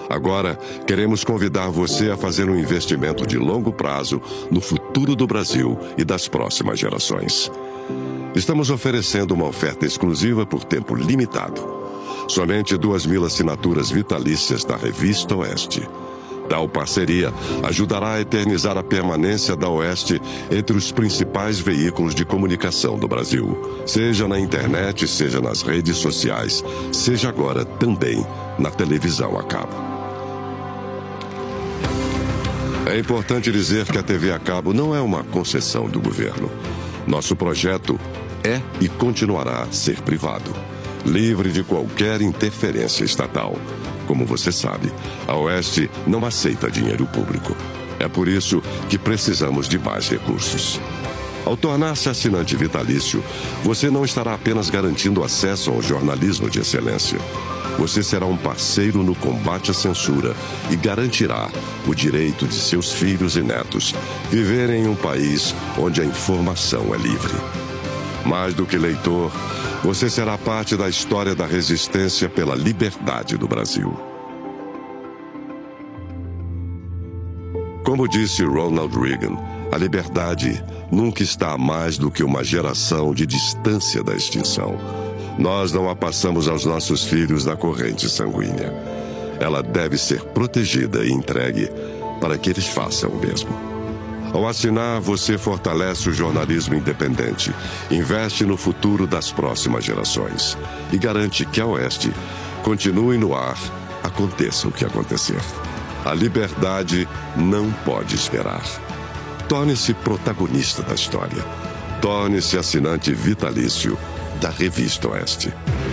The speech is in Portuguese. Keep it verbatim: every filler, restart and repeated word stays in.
Agora, queremos convidar você a fazer um investimento de longo prazo no futuro do Brasil e das próximas gerações. Estamos oferecendo uma oferta exclusiva por tempo limitado. Somente duas mil assinaturas vitalícias da Revista Oeste. Tal parceria ajudará a eternizar a permanência da Oeste entre os principais veículos de comunicação do Brasil. Seja na internet, seja nas redes sociais, seja agora também na televisão a cabo. É importante dizer que a T V a cabo não é uma concessão do governo. Nosso projeto é e continuará a ser privado, livre de qualquer interferência estatal. Como você sabe, a Oeste não aceita dinheiro público. É por isso que precisamos de mais recursos. Ao tornar-se assinante vitalício, você não estará apenas garantindo acesso ao jornalismo de excelência. Você será um parceiro no combate à censura e garantirá o direito de seus filhos e netos viverem em um país onde a informação é livre. Mais do que leitor, você será parte da história da resistência pela liberdade do Brasil. Como disse Ronald Reagan, a liberdade nunca está a mais do que uma geração de distância da extinção. Nós não a passamos aos nossos filhos da corrente sanguínea. Ela deve ser protegida e entregue para que eles façam o mesmo. Ao assinar, você fortalece o jornalismo independente, investe no futuro das próximas gerações e garante que a Oeste continue no ar, aconteça o que acontecer. A liberdade não pode esperar. Torne-se protagonista da história. Torne-se assinante vitalício da Revista Oeste.